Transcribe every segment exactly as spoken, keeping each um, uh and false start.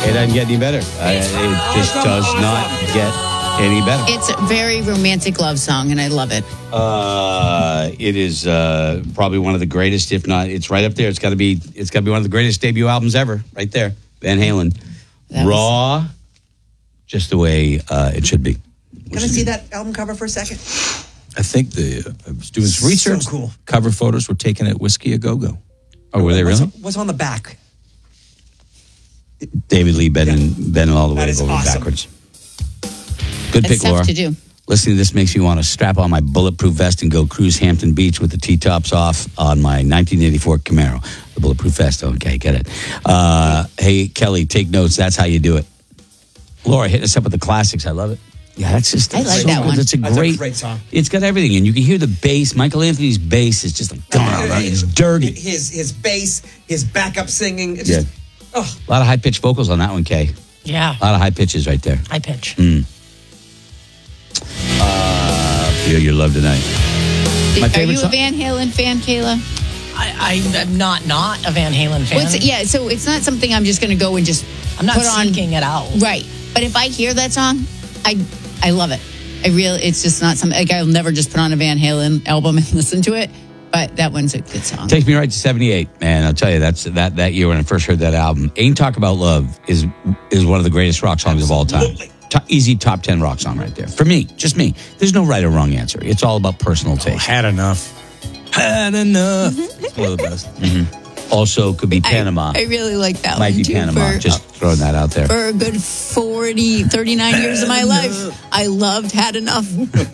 It doesn't get any better. Uh, it just does not get any better. It's a very romantic love song, and I love it. Uh, it is uh, probably one of the greatest, if not, it's right up there. It's got to be. It's got to be one of the greatest debut albums ever, right there. Van Halen, that raw, was... just the way uh, it should be. Can I see that album cover for a second? I think the I was doing some research. So cool. Cover photos were taken at Whiskey A Go Go. Oh, were they really? What's, what's on the back? David Lee bending, yeah. bending all the way over awesome. backwards. Good That's pick, Laura. tough to do. Listening to this makes me want to strap on my bulletproof vest and go cruise Hampton Beach with the T-tops off on my nineteen eighty-four Camaro. The bulletproof vest. Okay, get it. Uh, hey, Kelly, take notes. That's how you do it. Laura, hit us up with the classics. I love it. Yeah, that's just. I like so that good. one. It's a That's great, a great song. It's got everything, and you can hear the bass. Michael Anthony's bass is just like, it's dirty. His his bass, his backup singing. It's Yeah. just, oh. A lot of high pitched vocals on that one, Kay. Yeah. A lot of high pitches right there. High pitch. Mm. Uh, feel your love tonight. Did, My are favorite you song- a Van Halen fan, Kayla? I, I, I'm not not a Van Halen fan. What's, yeah, so it's not something I'm just going to go and just I'm not put on. seeking it out. Right. But if I hear that song, I I love it. I really, it's just not something, like I'll never just put on a Van Halen album and listen to it. But that one's a good song. Takes me right to seventy-eight, man. I'll tell you, that's that that year when I first heard that album. Ain't Talk About Love is is one of the greatest rock songs Absolutely. of all time. Top, easy top ten rock song right there. For me, just me. There's no right or wrong answer. It's all about personal taste. Oh, had enough. Had enough. It's one of the best. Mm-hmm. Also, could be Panama. I, I really like that Might one be too. Panama. For, just throwing that out there. For a good forty, thirty-nine years of my life, I loved Had Enough.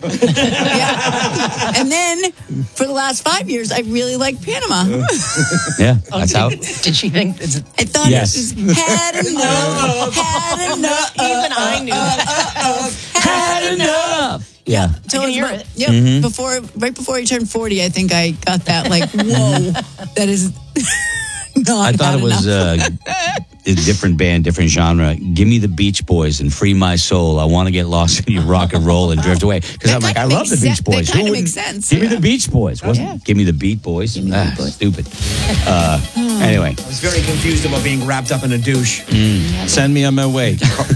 Yeah. And then for the last five years, I really liked Panama. Yeah, Oh, that's did, how. did she think? Is it, I thought Yes. it was Had Enough. Had Enough. even I knew that. Had Enough. Yeah. So I can it was hear about- it. Yep. Mm-hmm. Before, right before I turned forty, I think I got that. Like, whoa, that is. Not I thought had it was uh, a different band, different genre. Give me the Beach Boys and Free My Soul. I want to get lost in your rock and roll and drift away. Because I'm like, I kinda love the makes Beach sen- Boys. that kinda Who makes wouldn't- sense, Give me yeah. the Beach Boys. Wasn't Yeah. Give me the Beat Boys. me the Ah, Beat Boys. Stupid. Uh, anyway. I was very confused about being wrapped up in a douche. Send me on my way.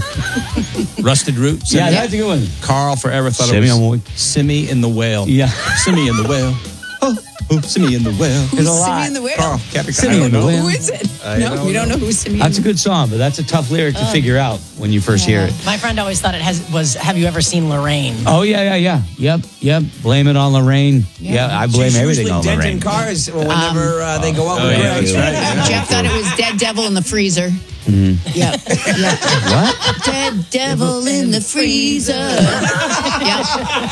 Rusted Roots. Yeah, that's a good one. Carl forever thought Send me it on my way. was Simmy in the Whale. Yeah. Simmy in the Whale. Oh, oh, Simmy in the Whale. Who's a lot. Simeon the Whale? Carl Capricorn. Simeon I don't the know. Whale. Who is it? I no, don't we don't know. know who Simeon. That's a good song, but that's a tough lyric to figure out when you first hear it. My friend always thought it has was. Have you ever seen Lorraine? Oh, yeah, yeah, yeah. Yep, yep. Blame it on Lorraine. Yeah, I blame She's everything usually on denting Lorraine. cars whenever uh, they go out Oh, with yeah, Greg. that's right. Um, Jeff thought it was Dead Devil in the Freezer. Mm-hmm. Yep. Yep. What? Dead Devil in the Freezer. Yep.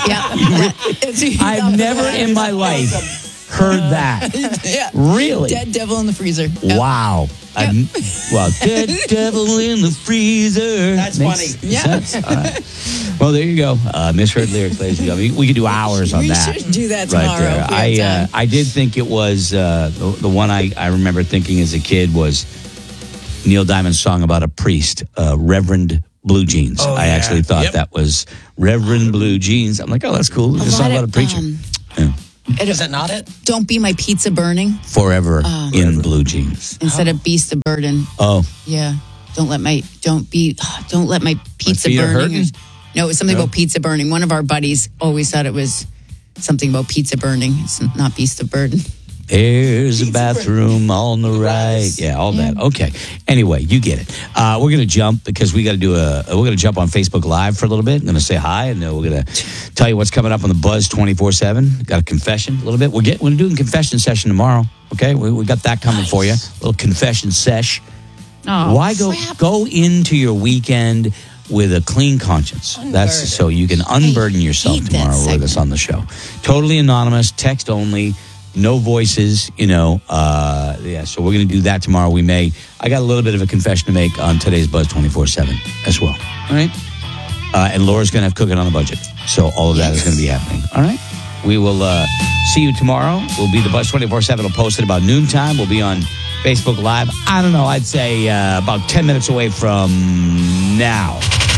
Yep. I've never in my life heard that. Yeah. Really? Dead Devil in the Freezer. Yep. Wow. I'm, well, dead devil in the freezer. That's Makes funny. Yeah. sense. All right. Well, there you go. Uh, misheard lyrics, ladies and gentlemen. We could do hours on We that. should do that Right tomorrow there. if we I have uh, time. I did think it was uh, the, the one I, I remember thinking as a kid was Neil Diamond's song about a priest, uh, Reverend Blue Jeans. Oh, I yeah. actually thought Yep. that was Reverend Blue Jeans. I'm like, oh, that's cool. It's a song lot about a of, preacher. um, Yeah. Is that not it? Don't Be My Pizza Burning Forever Oh. in Blue Jeans. instead of Beast of Burden. Oh, Yeah. Don't let my don't be don't let my pizza feet are burning. hurting? No, it was something No. about pizza burning. One of our buddies always thought it was something about pizza burning. It's not Beast of Burden. there's a bathroom on the right. Yeah, all that. Okay. Anyway, you get it. Uh, we're gonna jump because we got to do a. We're gonna jump on Facebook Live for a little bit. I'm gonna say hi, and then we're gonna tell you what's coming up on the Buzz twenty-four seven. Got a confession a little bit. We're getting. We're doing a confession session tomorrow. Okay, we, we got that coming for you. A little confession sesh. Oh, Why go crap. go into your weekend with a clean conscience? That's Unburden. so you can unburden yourself hate that tomorrow with segment. us on the show. Totally anonymous, text only, no voices. You know, uh, yeah. So we're gonna do that tomorrow. We may. I got a little bit of a confession to make on today's Buzz twenty-four seven as well. All right. Uh, and Laura's gonna have cooking on the budget, so all of that is gonna be happening. All right. We will uh, see you tomorrow. We'll be the Buzz twenty-four seven. Will post at about noontime. We'll be on Facebook Live. I don't know. I'd say uh, about ten minutes away from now.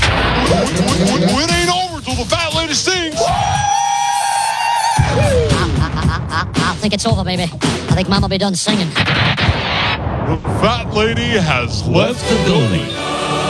It ain't over till the fat lady sings. I think it's over, baby. I think Mama be done singing. The fat lady has left the building.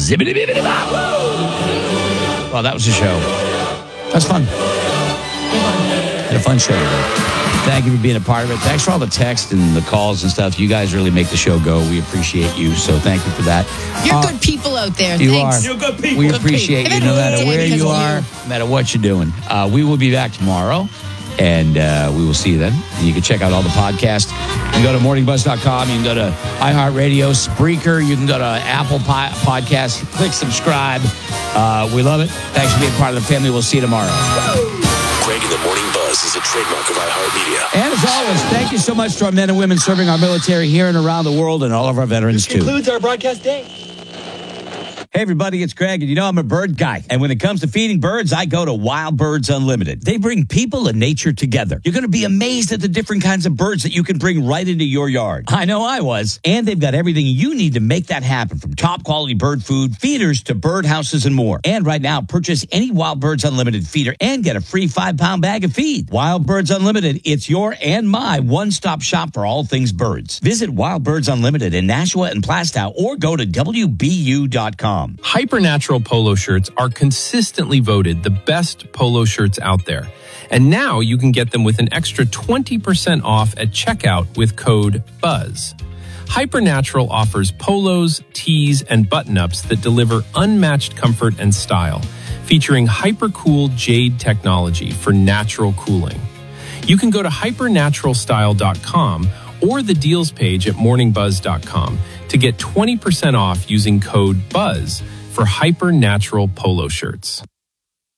Zibbity bibbity bop. Well, that was the show. That's fun. Had a fun show today. Thank you for being a part of it. Thanks for all the text and the calls and stuff. You guys really make the show go. We appreciate you, so thank you for that. You're Uh, good people out there. You Thanks. are. You're good people. We Good appreciate people. you no matter If it where was you because are, of no matter what you're doing. Uh, we will be back tomorrow, and uh, we will see you then. And you can check out all the podcasts. You can go to morning buzz dot com. You can go to iHeartRadio, Spreaker. You can go to Apple po- Podcasts. Click subscribe. Uh, we love it. Thanks for being part of the family. We'll see you tomorrow. Greg in the Morning Buzz is a trademark of iHeartMedia. And as always, thank you so much to our men and women serving our military here and around the world, and all of our veterans, too. Concludes our broadcast day. Hey, everybody, it's Greg, and you know I'm a bird guy. And when it comes to feeding birds, I go to Wild Birds Unlimited. They bring people and nature together. You're going to be amazed at the different kinds of birds that you can bring right into your yard. I know I was. And they've got everything you need to make that happen, from top quality bird food, feeders to bird houses, and more. And right now, purchase any Wild Birds Unlimited feeder and get a free five pound bag of feed. Wild Birds Unlimited, it's your and my one-stop shop for all things birds. Visit Wild Birds Unlimited in Nashua and Plastow, or go to W B U dot com. Hypernatural polo shirts are consistently voted the best polo shirts out there. And now you can get them with an extra twenty percent off at checkout with code BUZZ. Hypernatural offers polos, tees, and button-ups that deliver unmatched comfort and style, featuring hypercool jade technology for natural cooling. You can go to hypernatural style dot com or the deals page at morning buzz dot com to get twenty percent off using code BUZZ for Hypernatural polo shirts.